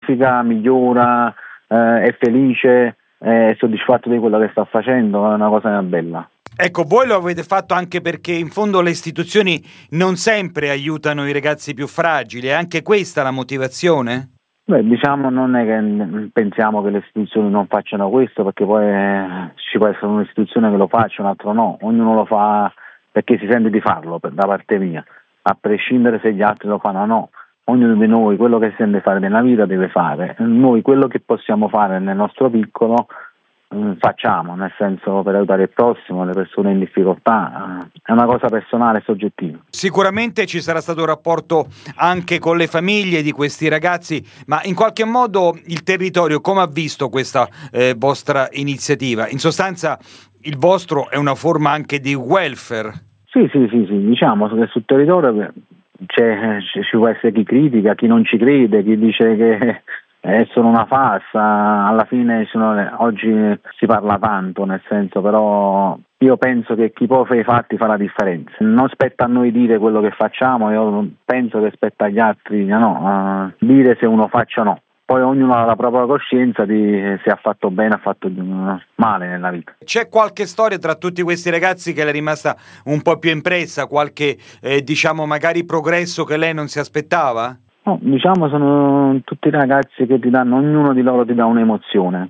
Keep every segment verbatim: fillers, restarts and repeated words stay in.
pianifica, migliora, eh, è felice, è soddisfatto di quello che sta facendo, è una cosa bella. Ecco, voi lo avete fatto anche perché in fondo le istituzioni non sempre aiutano i ragazzi più fragili, è anche questa la motivazione? Beh, diciamo, non è che pensiamo che le istituzioni non facciano questo, perché poi eh, ci può essere un'istituzione che lo faccia, un altro no, ognuno lo fa perché si sente di farlo, per, da parte mia, a prescindere se gli altri lo fanno o no. Ognuno di noi quello che sente fare nella vita deve fare, noi quello che possiamo fare nel nostro piccolo facciamo, nel senso, per aiutare il prossimo, le persone in difficoltà, è una cosa personale e soggettiva. Sicuramente ci sarà stato un rapporto anche con le famiglie di questi ragazzi, ma in qualche modo il territorio come ha visto questa eh, vostra iniziativa? In sostanza il vostro è una forma anche di welfare? Sì, sì, sì, sì. Diciamo che sul territorio c'è, ci può essere chi critica, chi non ci crede, chi dice che è solo una farsa, alla fine sono, oggi si parla tanto, nel senso, però io penso che chi poi fa i fatti fa la differenza. Non spetta a noi dire quello che facciamo, io penso che spetta agli altri no, uh, dire se uno faccia o no. Poi ognuno ha la propria coscienza di se ha fatto bene o ha fatto male nella vita. C'è qualche storia tra tutti questi ragazzi che le è rimasta un po' più impressa, qualche eh, diciamo magari progresso che lei non si aspettava? No, diciamo sono tutti ragazzi che ti danno, ognuno di loro ti dà un'emozione.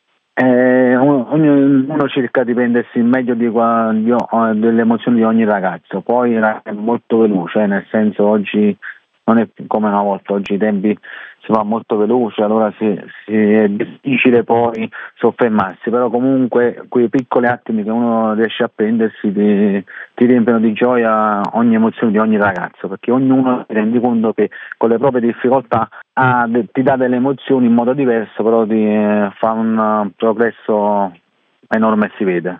Eh, ognuno cerca di prendersi il meglio di, di, delle emozioni di ogni ragazzo, poi è molto veloce, nel senso oggi non è come una volta, oggi i tempi si va molto veloce, allora si, si è difficile poi soffermarsi, però comunque quei piccoli attimi che uno riesce a prendersi ti, ti riempiono di gioia ogni emozione di ogni ragazzo, perché ognuno si rende conto che con le proprie difficoltà ha, ti dà delle emozioni in modo diverso, però ti eh, fa un uh, progresso enorme e si vede.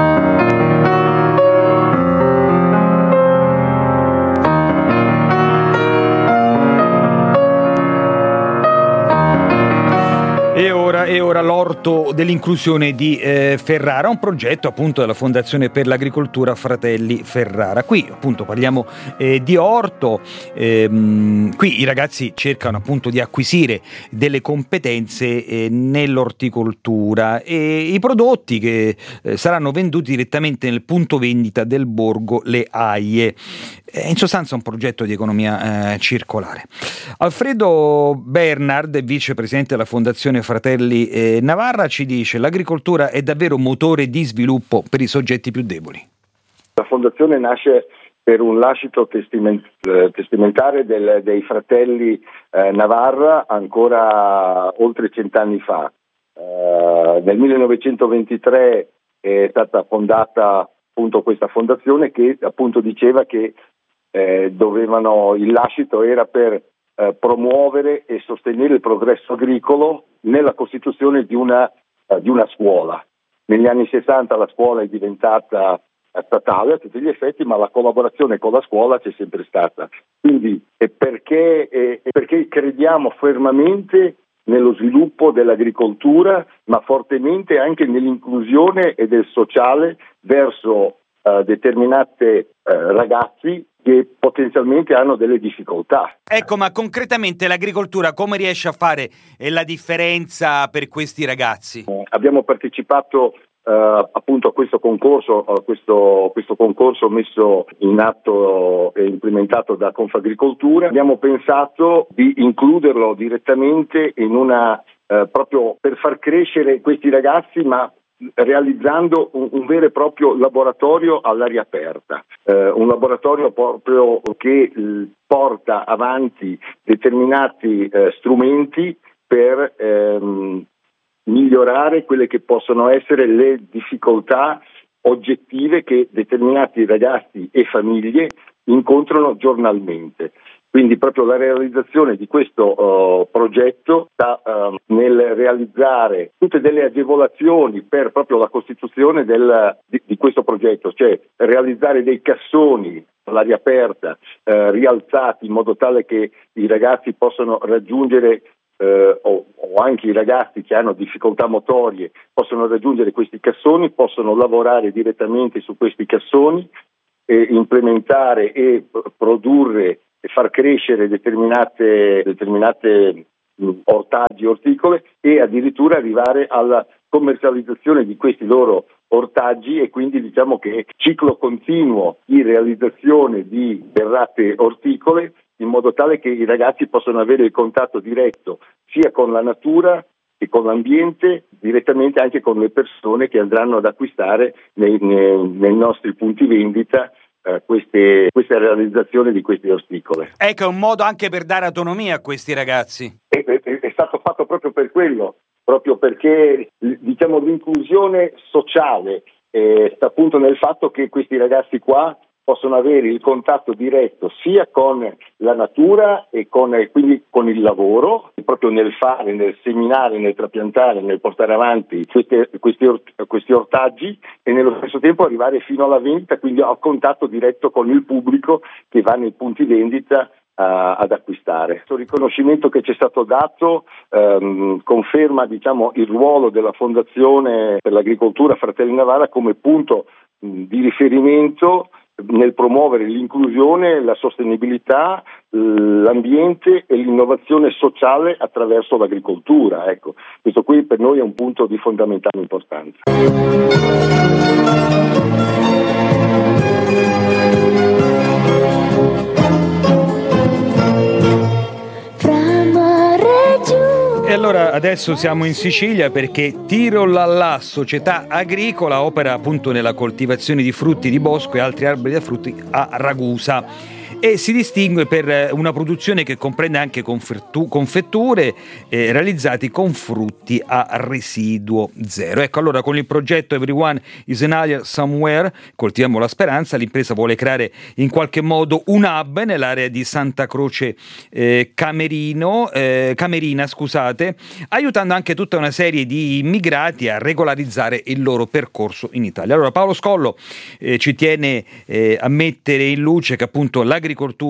E ora, e ora l'orto dell'inclusione di eh, Ferrara, un progetto appunto della Fondazione per l'Agricoltura Fratelli Ferrara. Qui appunto parliamo eh, di orto, ehm, qui i ragazzi cercano appunto di acquisire delle competenze eh, nell'orticoltura e i prodotti che eh, saranno venduti direttamente nel punto vendita del borgo Le Aie. In sostanza un progetto di economia eh, circolare. Alfredo Bernard, vicepresidente della Fondazione Fratelli eh, Navarra, ci dice: l'agricoltura è davvero motore di sviluppo per i soggetti più deboli. La Fondazione nasce per un lascito testiment- testamentare del, dei fratelli eh, Navarra ancora oltre cent'anni fa. Eh, nel millenovecentoventitré è stata fondata appunto questa fondazione che appunto diceva che Eh, dovevano, il lascito era per eh, promuovere e sostenere il progresso agricolo nella costituzione di una, eh, di una scuola. Negli anni sessanta la scuola è diventata eh, statale a tutti gli effetti, ma la collaborazione con la scuola c'è sempre stata. Quindi è perché, è, è perché crediamo fermamente nello sviluppo dell'agricoltura, ma fortemente anche nell'inclusione e del sociale verso uh, determinate uh, ragazzi che potenzialmente hanno delle difficoltà. Ecco, ma concretamente l'agricoltura come riesce a fare la differenza per questi ragazzi? Eh, abbiamo partecipato Uh, appunto a questo concorso, uh, questo, questo concorso messo in atto e implementato da Confagricoltura. Abbiamo pensato di includerlo direttamente in una uh, proprio per far crescere questi ragazzi, ma realizzando un, un vero e proprio laboratorio all'aria aperta, uh, un laboratorio proprio che uh, porta avanti determinati uh, strumenti per um, migliorare quelle che possono essere le difficoltà oggettive che determinati ragazzi e famiglie incontrano giornalmente. Quindi proprio la realizzazione di questo uh, progetto sta uh, nel realizzare tutte delle agevolazioni per proprio la costituzione del, di, di questo progetto, cioè realizzare dei cassoni all'aria aperta uh, rialzati in modo tale che i ragazzi possano raggiungere Uh, o, o anche i ragazzi che hanno difficoltà motorie possono raggiungere questi cassoni, possono lavorare direttamente su questi cassoni, e implementare e produrre e far crescere determinate, determinate mh, ortaggi, orticole, e addirittura arrivare alla commercializzazione di questi loro ortaggi, e quindi diciamo che ciclo continuo di realizzazione di derrate orticole, in modo tale che i ragazzi possano avere il contatto diretto sia con la natura e con l'ambiente, direttamente anche con le persone che andranno ad acquistare nei, nei, nei nostri punti vendita eh, queste, questa realizzazione di queste orticole. Ecco, è un modo anche per dare autonomia a questi ragazzi. È, è, è stato fatto proprio per quello, proprio perché diciamo l'inclusione sociale eh, sta appunto nel fatto che questi ragazzi qua possono avere il contatto diretto sia con la natura e con, quindi con il lavoro, proprio nel fare, nel seminare, nel trapiantare, nel portare avanti queste, questi, ort, questi ortaggi, e nello stesso tempo arrivare fino alla vendita, quindi a contatto diretto con il pubblico che va nei punti vendita ad acquistare. Questo riconoscimento che ci è stato dato ehm, conferma diciamo il ruolo della Fondazione per l'Agricoltura Fratelli Navarra come punto mh, di riferimento nel promuovere l'inclusione, la sostenibilità, l'ambiente e l'innovazione sociale attraverso l'agricoltura. Ecco, questo qui per noi è un punto di fondamentale importanza. E allora adesso siamo in Sicilia perché Tirolalla Società Agricola opera appunto nella coltivazione di frutti di bosco e altri alberi da frutti a Ragusa, e si distingue per una produzione che comprende anche confetture eh, realizzati con frutti a residuo zero. Ecco, allora con il progetto Everyone is an Idea Somewhere, coltiviamo la speranza, l'impresa vuole creare in qualche modo un hub nell'area di Santa Croce eh, Camerino, eh, Camerina, scusate, aiutando anche tutta una serie di immigrati a regolarizzare il loro percorso in Italia. Allora Paolo Scollo eh, ci tiene eh, a mettere in luce che appunto l'agricoltura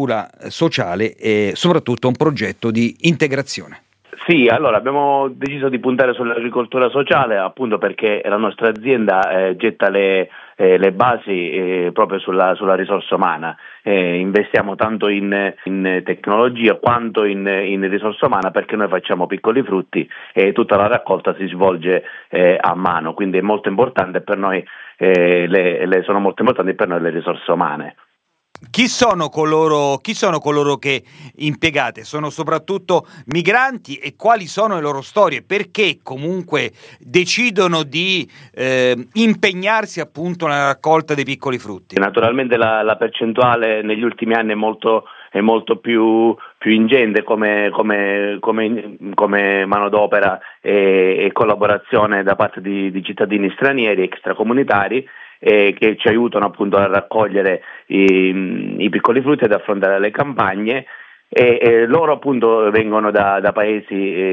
sociale è soprattutto un progetto di integrazione. Sì, allora abbiamo deciso di puntare sull'agricoltura sociale appunto perché la nostra azienda eh, getta le, eh, le basi eh, proprio sulla, sulla risorsa umana. Eh, investiamo tanto in, in tecnologia quanto in, in risorsa umana, perché noi facciamo piccoli frutti e tutta la raccolta si svolge eh, a mano, quindi è molto importante per noi, eh, le, le, sono molto importanti per noi le risorse umane. Chi sono coloro, chi sono coloro che impiegate? Sono soprattutto migranti, e quali sono le loro storie? Perché comunque decidono di eh, impegnarsi appunto nella raccolta dei piccoli frutti? Naturalmente la, la percentuale negli ultimi anni è molto, è molto più, più ingente come, come, come, come manodopera e, e collaborazione da parte di, di cittadini stranieri extracomunitari, Eh, che ci aiutano appunto a raccogliere i, i piccoli frutti ed affrontare le campagne, e, e loro appunto vengono da, da paesi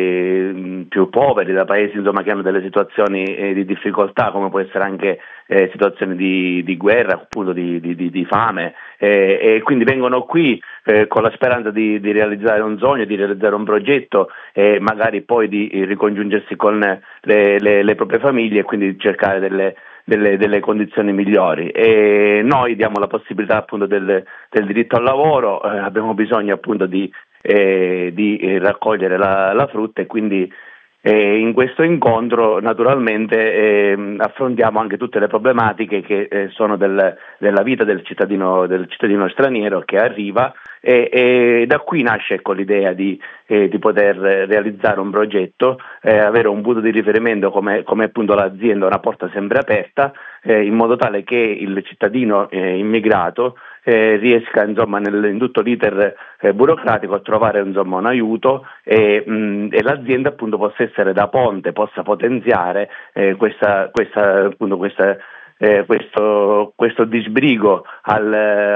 eh, più poveri, da paesi insomma che hanno delle situazioni eh, di difficoltà, come può essere anche eh, situazioni di, di guerra, appunto di, di, di, di fame, eh, e quindi vengono qui eh, con la speranza di, di realizzare un sogno, di realizzare un progetto e magari poi di ricongiungersi con le, le, le proprie famiglie, e quindi cercare delle Delle, delle condizioni migliori. E noi diamo la possibilità appunto del, del diritto al lavoro, eh, abbiamo bisogno appunto di, eh, di raccogliere la, la frutta, e quindi eh, in questo incontro naturalmente eh, affrontiamo anche tutte le problematiche che eh, sono del, della vita del cittadino, del cittadino straniero che arriva, e, e da qui nasce ecco, l'idea di, eh, di poter realizzare un progetto, eh, avere un punto di riferimento come, come appunto l'azienda, una porta sempre aperta, eh, in modo tale che il cittadino eh, immigrato eh, riesca insomma nel, in tutto l'iter eh, burocratico a trovare insomma un aiuto, e, mh, e l'azienda appunto possa essere da ponte, possa potenziare eh, questa, questa appunto questa Eh, questo, questo disbrigo al,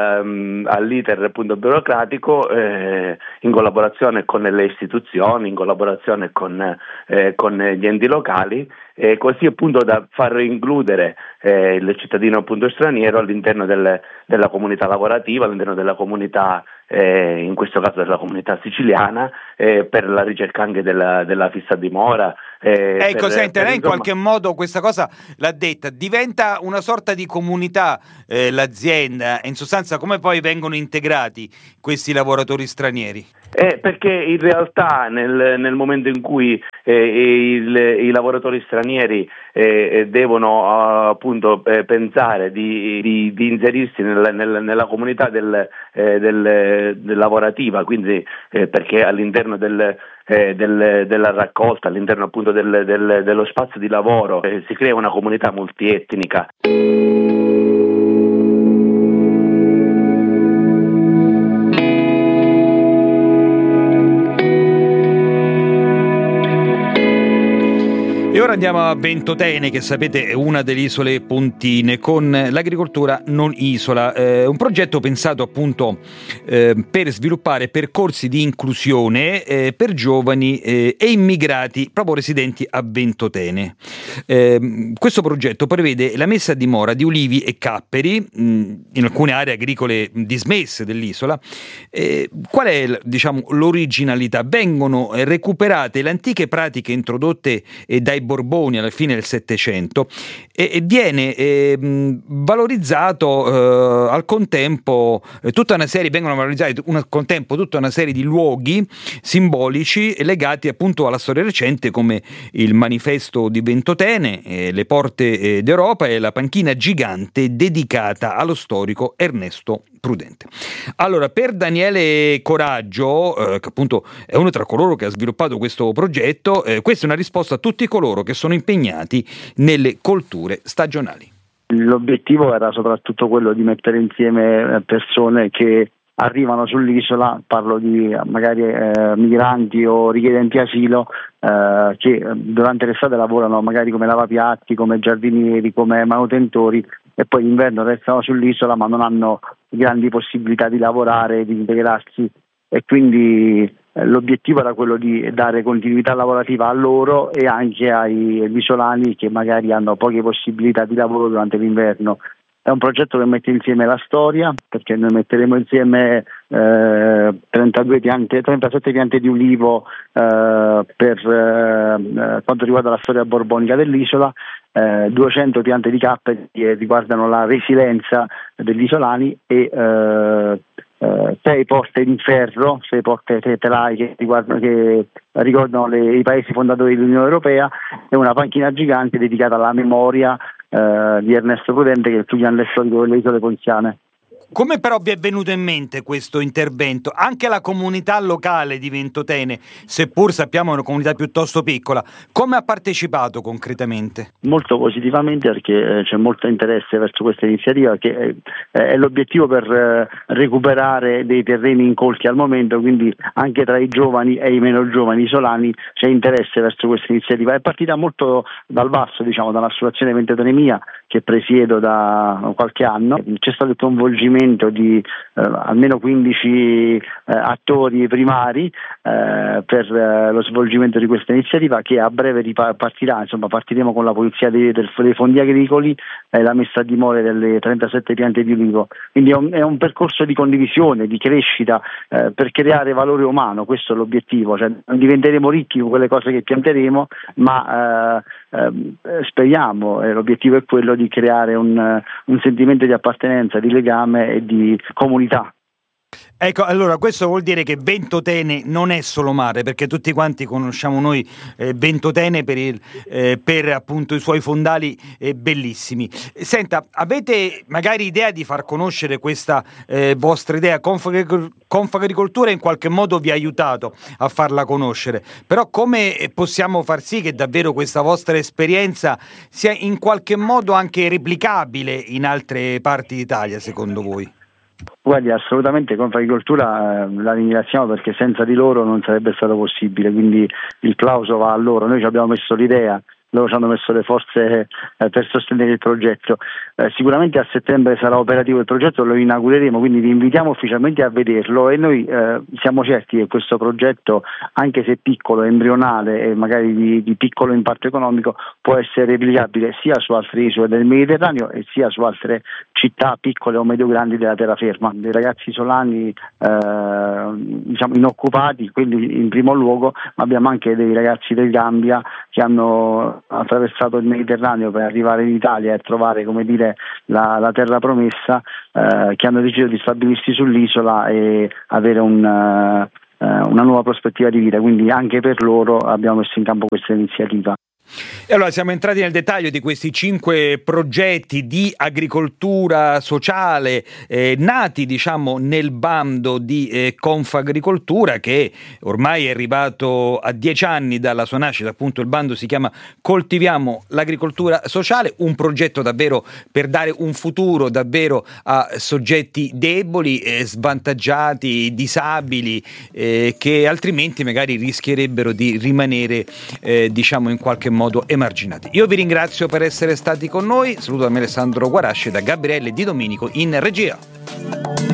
um, all'iter appunto burocratico, eh, in collaborazione con le istituzioni, in collaborazione con, eh, con gli enti locali, eh, così appunto da far includere eh, il cittadino appunto straniero all'interno del, della comunità lavorativa, all'interno della comunità, eh, in questo caso della comunità siciliana, eh, per la ricerca anche della, della fissa dimora, Eh, ecco, per, senta, per, lei in insomma... qualche modo questa cosa l'ha detta, diventa una sorta di comunità eh, l'azienda, in sostanza come poi vengono integrati questi lavoratori stranieri? Eh, perché in realtà nel, nel momento in cui eh, il, i lavoratori stranieri eh, devono uh, appunto eh, pensare di, di, di inserirsi nel, nel, nella comunità del, eh, del, del lavorativa, quindi eh, perché all'interno del, eh, del, della raccolta, all'interno appunto del, del, dello spazio di lavoro eh, si crea una comunità multietnica. E ora andiamo a Ventotene, che sapete è una delle isole pontine, con l'agricoltura non isola, eh, un progetto pensato appunto eh, per sviluppare percorsi di inclusione eh, per giovani eh, e immigrati proprio residenti a Ventotene. Eh, questo progetto prevede la messa a dimora di ulivi e capperi mh, in alcune aree agricole dismesse dell'isola. Eh, qual è, diciamo, l'originalità? Vengono recuperate le antiche pratiche introdotte eh, dai Borboni alla fine del Settecento e, e viene eh, valorizzato eh, al contempo eh, tutta una serie, vengono valorizzati un, al contempo tutta una serie di luoghi simbolici legati appunto alla storia recente, come il manifesto di Ventotene, eh, le porte eh, d'Europa e la panchina gigante dedicata allo storico Ernesto Prudente. Allora, per Daniele Coraggio, eh, che appunto è uno tra coloro che ha sviluppato questo progetto, eh, questa è una risposta a tutti coloro che sono impegnati nelle colture stagionali. L'obiettivo era soprattutto quello di mettere insieme persone che arrivano sull'isola, parlo di magari eh, migranti o richiedenti asilo, eh, che durante l'estate lavorano magari come lavapiatti, come giardinieri, come manutentori, e poi d'inverno restano sull'isola ma non hanno grandi possibilità di lavorare, di integrarsi, e quindi eh, l'obiettivo era quello di dare continuità lavorativa a loro e anche ai agli isolani che magari hanno poche possibilità di lavoro durante l'inverno. È un progetto che mette insieme la storia, perché noi metteremo insieme eh, trentadue piante, trentasette piante di ulivo eh, per eh, quanto riguarda la storia borbonica dell'isola, eh, duecento piante di capperi che riguardano la resilienza degli isolani e eh, eh, sei porte in ferro, sei porte telai che riguardano, che ricordano le, i paesi fondatori dell'Unione Europea, e una panchina gigante dedicata alla memoria Uh, di Ernesto Prudente, che è il più grande storico delle isole ponziane. Come però vi è venuto in mente questo intervento? Anche la comunità locale di Ventotene, seppur sappiamo è una comunità piuttosto piccola, come ha partecipato concretamente? Molto positivamente, perché eh, c'è molto interesse verso questa iniziativa, che è, è l'obiettivo per eh, recuperare dei terreni incolti al momento, quindi anche tra i giovani e i meno giovani isolani c'è interesse verso questa iniziativa. È partita molto dal basso, diciamo, dall'associazione Ventotene Mia, che presiedo da qualche anno. C'è stato il coinvolgimento di eh, almeno quindici eh, attori primari eh, per eh, lo svolgimento di questa iniziativa, che a breve ripartirà. Insomma, partiremo con la pulizia dei, dei fondi agricoli e la messa a dimora delle trentasette piante di ulivo. Quindi è un, è un percorso di condivisione, di crescita, eh, per creare valore umano. Questo è l'obiettivo, cioè non diventeremo ricchi con quelle cose che pianteremo, ma eh, eh, speriamo, e l'obiettivo è quello di creare un, un sentimento di appartenenza, di legame e di comunità. Ecco, allora questo vuol dire che Ventotene non è solo mare, perché tutti quanti conosciamo noi eh, Ventotene per, il, eh, per appunto i suoi fondali eh, bellissimi. Senta, avete magari idea di far conoscere questa eh, vostra idea? Confagricoltura in qualche modo vi ha aiutato a farla conoscere, però come possiamo far sì che davvero questa vostra esperienza sia in qualche modo anche replicabile in altre parti d'Italia, secondo voi? Guardi, assolutamente Confagricoltura eh, la ringraziamo, perché senza di loro non sarebbe stato possibile, quindi il plauso va a loro. Noi ci abbiamo messo l'idea loro ci hanno messo le forze eh, per sostenere il progetto. Eh, sicuramente a settembre sarà operativo il progetto, lo inaugureremo, quindi vi invitiamo ufficialmente a vederlo e noi eh, siamo certi che questo progetto, anche se piccolo, embrionale e magari di, di piccolo impatto economico, può essere replicabile sia su altre isole del Mediterraneo e sia su altre città piccole o medio grandi della terraferma. Dei ragazzi isolani eh, diciamo inoccupati, quelli in primo luogo, ma abbiamo anche dei ragazzi del Gambia che hanno attraversato il Mediterraneo per arrivare in Italia e trovare, come dire, la, la terra promessa, eh, che hanno deciso di stabilirsi sull'isola e avere un, uh, una nuova prospettiva di vita, quindi anche per loro abbiamo messo in campo questa iniziativa. E allora siamo entrati nel dettaglio di questi cinque progetti di agricoltura sociale eh, nati, diciamo, nel bando di eh, Confagricoltura, che ormai è arrivato a dieci anni dalla sua nascita. Appunto il bando si chiama Coltiviamo l'agricoltura sociale, un progetto davvero per dare un futuro davvero a soggetti deboli, eh, svantaggiati, disabili, eh, che altrimenti magari rischierebbero di rimanere eh, diciamo in qualche modo modo emarginati. Io vi ringrazio per essere stati con noi, saluto da me Alessandro Guarasci e da Gabriele Di Domenico in regia.